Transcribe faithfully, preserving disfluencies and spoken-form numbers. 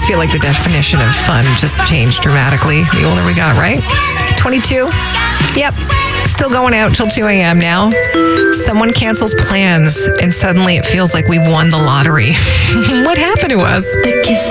just feel like the definition of fun just changed dramatically the older we got, right? twenty-two? Yep. Still going out till two a.m. now. Someone cancels plans and suddenly it feels like we won the lottery. What happened to us? The Kiss